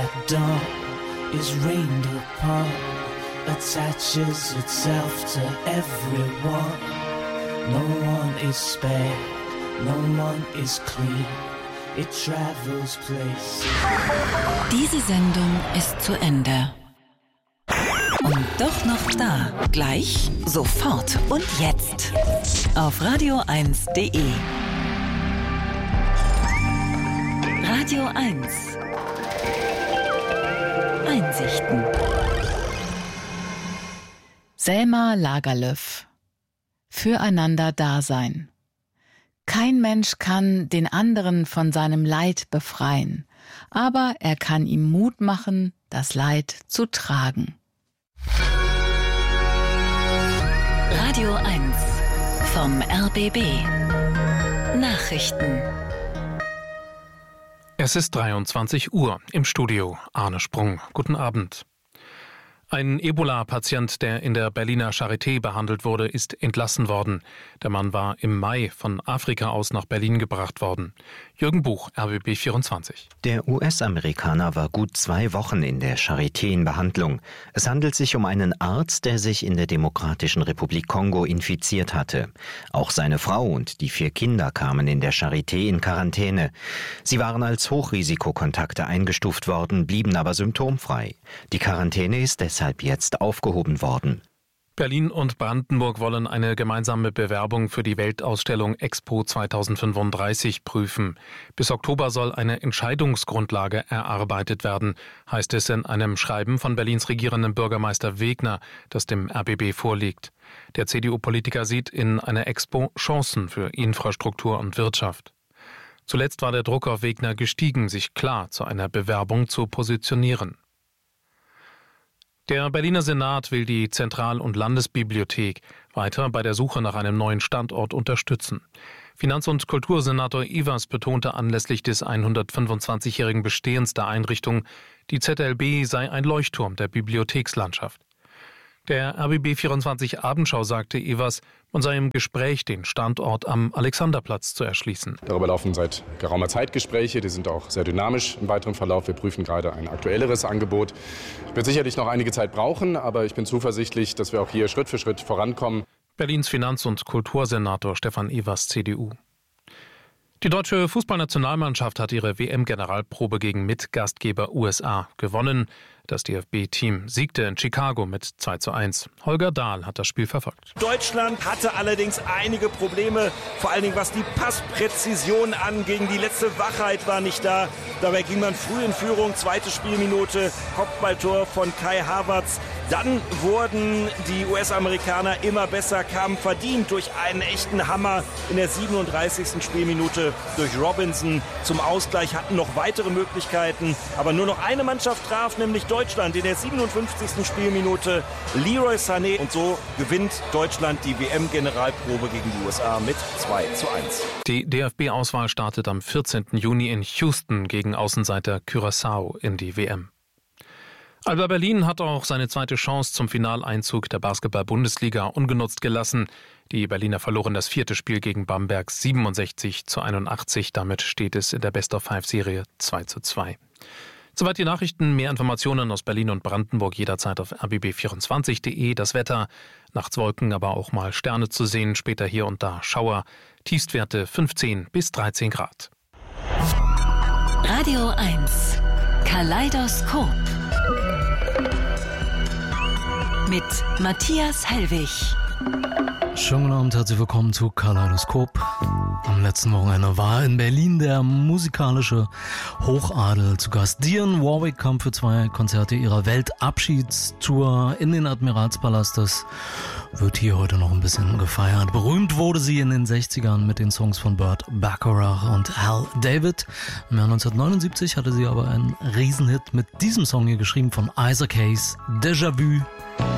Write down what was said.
at dawn is rained upon, attaches itself to everyone. No one is spared, no one is clean. It travels places. Diese Sendung ist zu Ende. Und doch noch da. Gleich, sofort und jetzt. Auf radio1.de. Radio 1. Einsichten. Selma Lagerlöf. Füreinander Dasein. Kein Mensch kann den anderen von seinem Leid befreien, aber er kann ihm Mut machen, das Leid zu tragen. Radio 1 vom RBB. Nachrichten. Es ist 23 Uhr, im Studio Arne Sprung. Guten Abend. Ein Ebola-Patient, der in der Berliner Charité behandelt wurde, ist entlassen worden. Der Mann war im Mai von Afrika aus nach Berlin gebracht worden. Jürgen Buch, RBB 24. Der US-Amerikaner war gut 2 Wochen in der Charité in Behandlung. Es handelt sich um einen Arzt, der sich in der Demokratischen Republik Kongo infiziert hatte. Auch seine Frau und die 4 Kinder kamen in der Charité in Quarantäne. Sie waren als Hochrisikokontakte eingestuft worden, blieben aber symptomfrei. Die Quarantäne ist deshalb jetzt aufgehoben worden. Berlin und Brandenburg wollen eine gemeinsame Bewerbung für die Weltausstellung Expo 2035 prüfen. Bis Oktober soll eine Entscheidungsgrundlage erarbeitet werden, heißt es in einem Schreiben von Berlins regierendem Bürgermeister Wegner, das dem RBB vorliegt. Der CDU-Politiker sieht in einer Expo Chancen für Infrastruktur und Wirtschaft. Zuletzt war der Druck auf Wegner gestiegen, sich klar zu einer Bewerbung zu positionieren. Der Berliner Senat will die Zentral- und Landesbibliothek weiter bei der Suche nach einem neuen Standort unterstützen. Finanz- und Kultursenator Ivers betonte anlässlich des 125-jährigen Bestehens der Einrichtung, die ZLB sei ein Leuchtturm der Bibliothekslandschaft. Der RBB 24 Abendschau sagte Ivers, man sei im Gespräch, den Standort am Alexanderplatz zu erschließen. Darüber laufen seit geraumer Zeit Gespräche, die sind auch sehr dynamisch im weiteren Verlauf. Wir prüfen gerade ein aktuelleres Angebot. Ich werde sicherlich noch einige Zeit brauchen, aber ich bin zuversichtlich, dass wir auch hier Schritt für Schritt vorankommen. Berlins Finanz- und Kultursenator Stefan Ivers, CDU. Die deutsche Fußballnationalmannschaft hat ihre WM-Generalprobe gegen Mitgastgeber USA gewonnen. Das DFB-Team siegte in Chicago mit 2:1. Holger Dahl hat das Spiel verfolgt. Deutschland hatte allerdings einige Probleme, vor allen Dingen was die Passpräzision anging. Die letzte Wachheit war nicht da. Dabei ging man früh in Führung, 2. Spielminute, Kopfballtor von Kai Havertz. Dann wurden die US-Amerikaner immer besser, kamen verdient durch einen echten Hammer in der 37. Spielminute durch Robinson zum Ausgleich, hatten noch weitere Möglichkeiten, aber nur noch eine Mannschaft traf, nämlich Deutschland in der 57. Spielminute Leroy Sané, und so gewinnt Deutschland die WM-Generalprobe gegen die USA mit 2:1. Die DFB-Auswahl startet am 14. Juni in Houston gegen Außenseiter Curaçao in die WM. Alba Berlin hat auch seine zweite Chance zum Finaleinzug der Basketball-Bundesliga ungenutzt gelassen. Die Berliner verloren das 4. Spiel gegen Bamberg 67:81. Damit steht es in der Best-of-5-Serie 2:2. Soweit die Nachrichten. Mehr Informationen aus Berlin und Brandenburg jederzeit auf rbb24.de. Das Wetter, nachts Wolken, aber auch mal Sterne zu sehen. Später hier und da Schauer. Tiefstwerte 15 bis 13 Grad. Radio 1 Kaleidoskop mit Matthias Hellwig. Schönen guten Abend, herzlich willkommen zu Kaleidoskop. Am letzten Wochenende war in Berlin der musikalische Hochadel zu Gast. Dionne Warwick kam für 2 Konzerte ihrer Weltabschiedstour in den Admiralspalast. Das wird hier heute noch ein bisschen gefeiert. Berühmt wurde sie in den 60ern mit den Songs von Burt Bacharach und Hal David. Im Jahr 1979 hatte sie aber einen Riesenhit mit diesem Song hier geschrieben von Isaac Hayes, Déjà Vu.